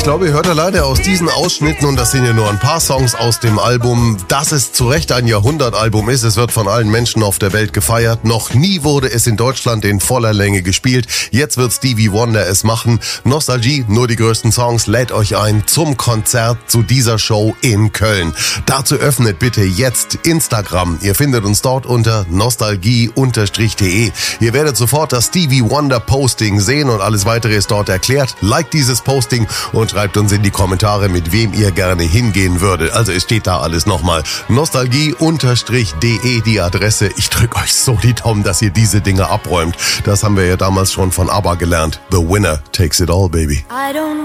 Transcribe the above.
Ich glaube, ihr hört alleine aus diesen Ausschnitten, und das sind ja nur ein paar Songs aus dem Album, dass es zu Recht ein Jahrhundertalbum ist. Es wird von allen Menschen auf der Welt gefeiert. Noch nie wurde es in Deutschland in voller Länge gespielt. Jetzt wird Stevie Wonder es machen. Nostalgie, nur die größten Songs, lädt euch ein zum Konzert zu dieser Show in Köln. Dazu öffnet bitte jetzt Instagram. Ihr findet uns dort unter nostalgie_de. Ihr werdet sofort das Stevie Wonder Posting sehen und alles weitere ist dort erklärt. Liked dieses Posting und schreibt uns in die Kommentare, mit wem ihr gerne hingehen würdet. Also es steht da alles nochmal. Nostalgie_de die Adresse. Ich drücke euch so die Daumen, dass ihr diese Dinge abräumt. Das haben wir ja damals schon von ABBA gelernt. The winner takes it all, baby.